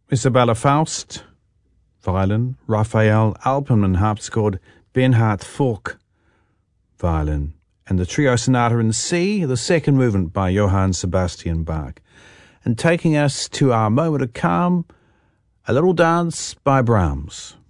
Isabella Faust, violin. Raphael Alpenman, harpsichord. Bernhard Falk, violin. And the Trio Sonata in C, the second movement by Johann Sebastian Bach. And taking us to our moment of calm, a little dance by Brahms.